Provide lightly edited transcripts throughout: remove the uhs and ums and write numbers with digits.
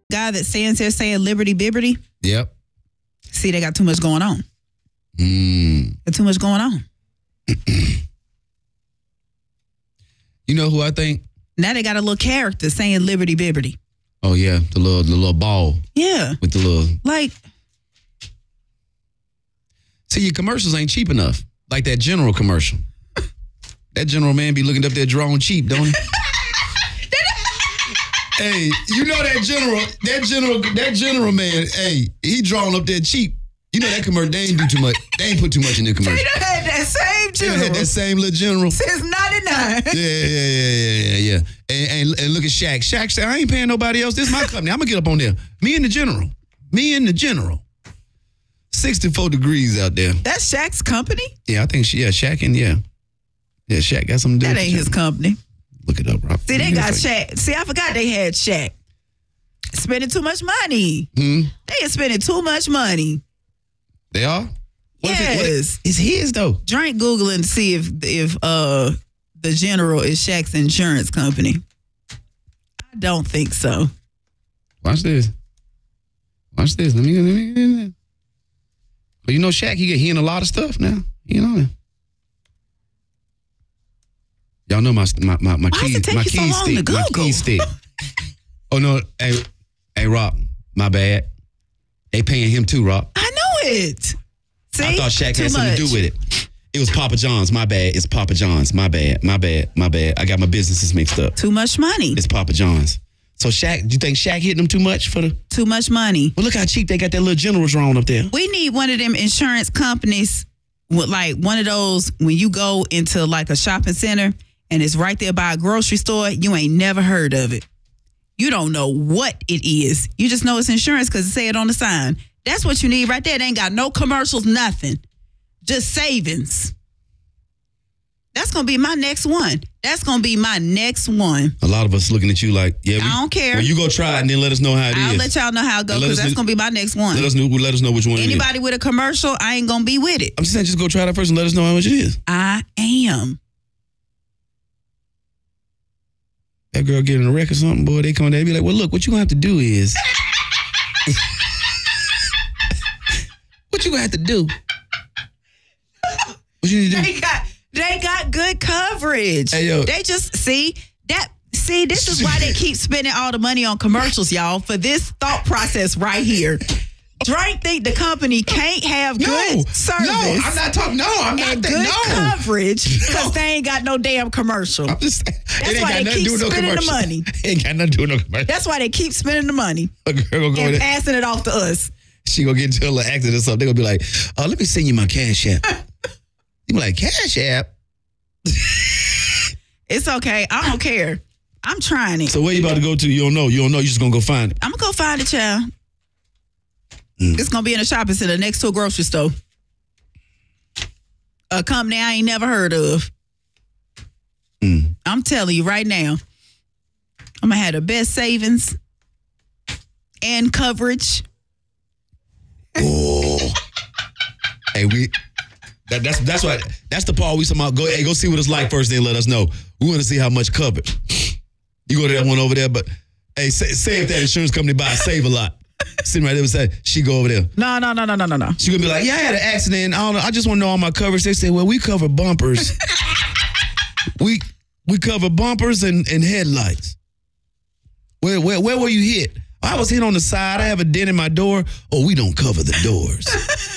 Guy that stands there saying Liberty Bibberty. Yep. See, they got too much going on. Got too much going on. You know who I think? Now they got a little character saying Liberty Bibberty. Oh yeah, the little ball. Yeah. With the little. Like. See, your commercials ain't cheap enough. Like that General commercial. That General man be looking up there drawing cheap, don't he? Hey, you know that general man, hey, he drawing up there cheap. You know that commercial, they ain't do too much. They ain't put too much in the commercial. They done had that same general. They had that same little general. Since 99. Yeah. And look at Shaq. Shaq said, I ain't paying nobody else. This is my company. I'm going to get up on there. Me and the general. 64 degrees out there. That's Shaq's company? Yeah, I think, Shaq and, Yeah, Shaq got something to do with that. Ain't his company. Look it up, Rob. See, they got Shaq. See, I forgot they had Shaq. Spending too much money. They are spending too much money. They are? Yes. It's his, though. Drink Googling to see if the General is Shaq's insurance company. I don't think so. Watch this. Let me. But you know Shaq, he in a lot of stuff now. You know that. Y'all know my key stick. Oh no, hey Rob, my bad. They paying him too, Rob. I know it. See? I thought Shaq had something to do with it. It was Papa John's. My bad. It's Papa John's. My bad. I got my businesses mixed up. Too much money. It's Papa John's. So Shaq, do you think Shaq hitting them too much for the? Too much money. Well, look how cheap they got that little General drawn up there. We need one of them insurance companies with like one of those when you go into like a shopping center and it's right there by a grocery store, you ain't never heard of it. You don't know what it is. You just know it's insurance because it say it on the sign. That's what you need right there. They ain't got no commercials, nothing. Just savings. That's going to be my next one. A lot of us looking at you like, yeah. I don't care. Well, you go try it and then let us know how it is. I'll let y'all know how it goes because that's going to be my next one. Let us know which one it is. Anybody with a commercial, I ain't going to be with it. I'm just saying, just go try that first and let us know how much it is. I am. That girl getting a wreck or something, boy, they come there and be like, well, look, what you going to have to do is. What you going to have to do? What you need to do? They got good coverage. Hey, yo. They just, this is why they keep spending all the money on commercials, y'all, for this thought process right here. Drake think the company can't have good service. No, I'm not talking. No, I'm not. Good coverage because they ain't got no damn commercial. I'm just saying. That's why they keep spending the money. Ain't got nothing to do with no commercial. That's why they keep spending the money A girl go and passing it off to us. She gonna get into a little accident or something. They gonna be like, let me send you my Cash App. You be like, Cash App? It's okay. I don't care. I'm trying it. So where you about to go to? You don't know. You just gonna go find it. I'm gonna go find it, child. It's gonna be in a shopping center next to a grocery store. A company I ain't never heard of. I'm telling you right now. I'm gonna have the best savings and coverage. Oh. Hey, that's why that's the part we talking about. Go see what it's like first, then let us know. We want to see how much covered. You go to that one over there, but hey, say if that insurance company buys Save a Lot. Sitting right there and say, she go over there. No. She gonna be like, yeah, I had an accident. I don't know. I just want to know all my coverage. They say, well, we cover bumpers. we cover bumpers and headlights. Where were you hit? I was hit on the side. I have a dent in my door. Oh, we don't cover the doors.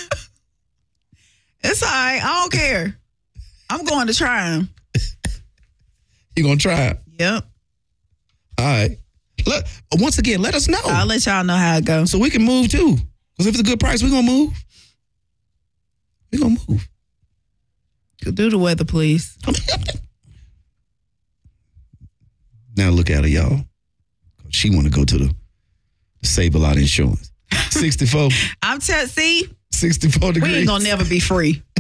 It's all right. I don't care. I'm going to try them. You gonna try it? Yep. All right. Once again, let us know. I'll let y'all know how it goes. So we can move too. Because if it's a good price, we're going to move. We're going to move. Could do the weather, please. Now look at her, y'all. She want to go to the Save a Lot insurance. 64. see? 64 degrees. We ain't going to never be free.